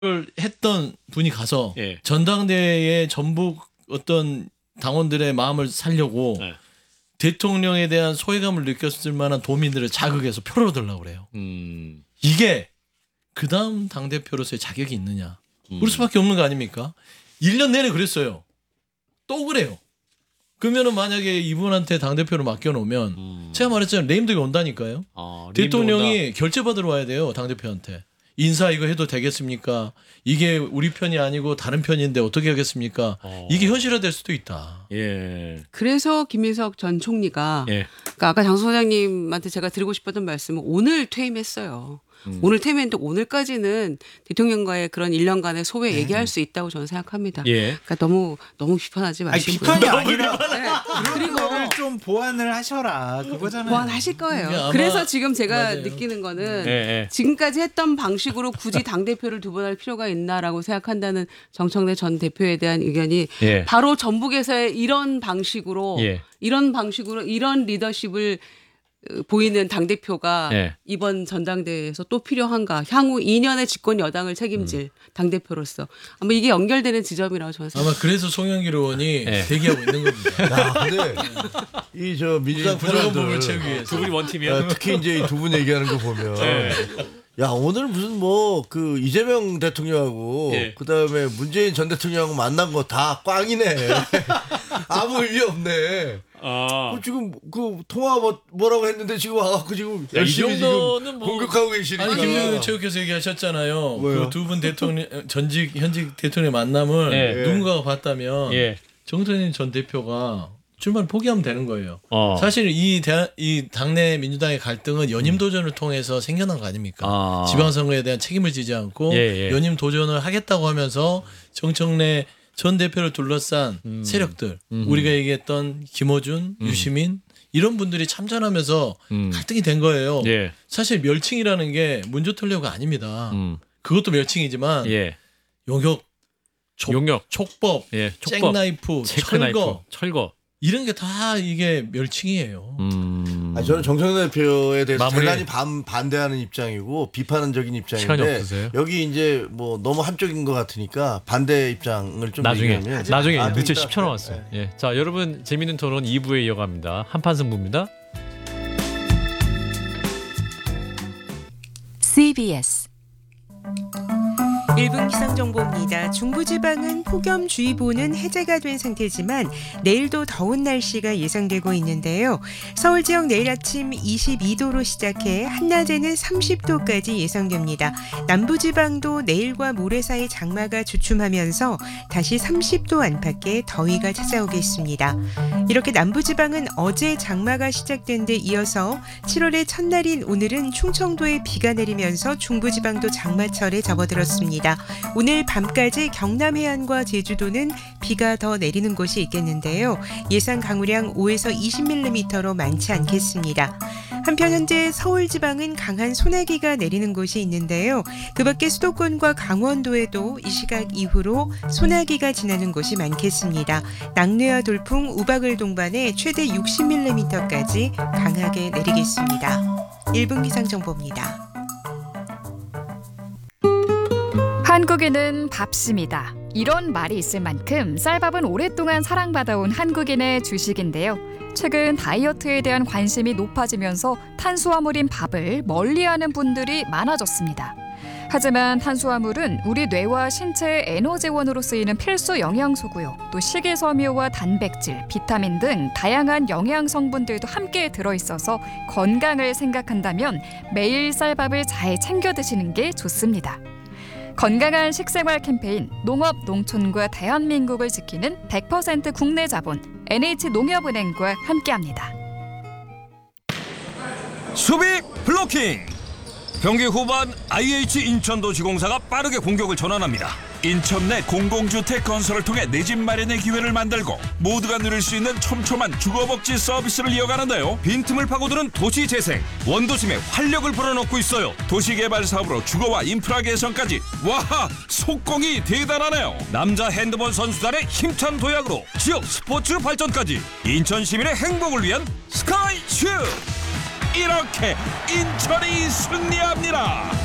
를 했던 분이 가서 예. 전당대회의 전북 어떤 당원들의 마음을 살려고 네. 대통령에 대한 소외감을 느꼈을 만한 도민들을 자극해서 표를 얻으려고 그래요. 이게 그 다음 당대표로서의 자격이 있느냐. 그럴 수밖에 없는 거 아닙니까? 1년 내내 그랬어요. 또 그래요. 그러면은 만약에 이분한테 당대표를 맡겨놓으면 제가 말했잖아요. 네임덕이 온다니까요. 대통령이 결재받으러 와야 돼요. 당대표한테. 인사 이거 해도 되겠습니까? 이게 우리 편이 아니고 다른 편인데 어떻게 하겠습니까? 이게 현실화될 수도 있다. 예. 그래서 김인석 전 총리가 예. 그러니까 아까 장소 소장님한테 제가 드리고 싶었던 말씀은 오늘 퇴임했어요. 오늘 퇴임했는데 오늘까지는 대통령과의 그런 1년간의 소외 얘기할 수 있다고 저는 생각합니다. 예. 그러니까 너무 비판하지 아니, 마시고요. 비판이 아니라 네. 그리고 그거를 좀 보완을 하셔라 그거잖아요. 보완하실 거예요. 아마 그래서 지금 제가 맞아요. 느끼는 거는 예. 지금까지 했던 방식으로 굳이 당대표를 두 번 할 필요가 있나라고 생각한다는 정청래 전 대표에 대한 의견이 예. 바로 전북에서의 이런 방식으로 예. 이런 리더십을 보이는 당대표가 예. 이번 전당대회에서 또 필요한가. 향후 2년의 집권 여당을 책임질 당대표로서 아마 이게 연결되는 지점이라고 저는 생각합니다. 아마 그래서 송영길 의원이 예. 대기하고 있는 겁니다. 야, 근데 이 저 민주당 부족한 부분을 패널들 채우기 위해서. 두 분이 원팀이요? 특히 이제 이 두 분 얘기하는 거 보면 예. 야 오늘 무슨 뭐 그 이재명 대통령하고 예. 그다음에 문재인 전 대통령하고 만난 거 다 꽝이네. 아무 의미 없네. 지금 그 통화 뭐라고 했는데 지금 와갖고 지금 이 열심히 정도는 지금 뭐- 공격하고 계시니까. 아니 김정일 체육회에서 얘기하셨잖아요. 뭐요? 그 두 분 대통령 현직 대통령 만남을 예. 누군가가 봤다면 예. 정선인 전 대표가 출마를 포기하면 되는 거예요. 어. 사실 이 당내 민주당의 갈등은 연임 도전을 통해서 생겨난 거 아닙니까? 지방선거에 대한 책임을 지지 않고 예. 연임 도전을 하겠다고 하면서 정청래 전 대표를 둘러싼 세력들, 우리가 얘기했던 김어준, 유시민 이런 분들이 참전하면서 갈등이 된 거예요. 예. 사실 멸칭이라는 게 문조털려가 아닙니다. 그것도 멸칭이지만 예. 용역, 촉법, 예. 촉법. 잭나이프, 체크나이프. 철거. 이런 게 다 이게 멸칭이에요. 아니, 저는 정청래 대표에 대해서 마무리. 대단히 반대하는 입장이고 비판적인 시간이 입장인데 없으세요? 여기 이제 뭐 너무 한쪽인 것 같으니까 반대 입장을 좀 나중에 얘기하면 늦게 좀 10초 남았어요. 예. 자, 여러분 재밌는 토론 2부에 이어갑니다. 한판 승부입니다. CBS 1분 기상정보입니다. 중부지방은 폭염주의보는 해제가 된 상태지만 내일도 더운 날씨가 예상되고 있는데요. 서울 지역 내일 아침 22도로 시작해 한낮에는 30도까지 예상됩니다. 남부지방도 내일과 모레 사이 장마가 주춤하면서 다시 30도 안팎의 더위가 찾아오겠습니다. 이렇게 남부지방은 어제 장마가 시작된 데 이어서 7월의 첫날인 오늘은 충청도에 비가 내리면서 중부지방도 장마철에 접어들었습니다. 오늘 밤까지 경남 해안과 제주도는 비가 더 내리는 곳이 있겠는데요. 예상 강우량 5에서 20mm로 많지 않겠습니다. 한편 현재 서울 지방은 강한 소나기가 내리는 곳이 있는데요. 그 밖에 수도권과 강원도에도 이 시각 이후로 소나기가 지나는 곳이 많겠습니다. 낙뢰와 돌풍, 우박을 동반해 최대 60mm까지 강하게 내리겠습니다. 1분 기상정보입니다. 한국인은 밥심이다. 이런 말이 있을 만큼 쌀밥은 오랫동안 사랑받아온 한국인의 주식인데요. 최근 다이어트에 대한 관심이 높아지면서 탄수화물인 밥을 멀리하는 분들이 많아졌습니다. 하지만 탄수화물은 우리 뇌와 신체의 에너지원으로 쓰이는 필수 영양소고요. 또 식이섬유와 단백질, 비타민 등 다양한 영양 성분들도 함께 들어있어서 건강을 생각한다면 매일 쌀밥을 잘 챙겨 드시는 게 좋습니다. 건강한 식생활 캠페인 농업, 농촌과 대한민국을 지키는 100% 국내 자본 NH농협은행과 함께합니다. 수비 블로킹. 경기 후반 IH 인천도시공사가 빠르게 공격을 전환합니다. 인천 내 공공주택 건설을 통해 내 집 마련의 기회를 만들고 모두가 누릴 수 있는 촘촘한 주거복지 서비스를 이어가는데요. 빈틈을 파고드는 도시재생, 원도심에 활력을 불어넣고 있어요. 도시개발 사업으로 주거와 인프라 개선까지. 와, 속공이 대단하네요. 남자 핸드볼 선수단의 힘찬 도약으로 지역 스포츠 발전까지. 인천 시민의 행복을 위한 스카이슈. 이렇게 인천이 승리합니다.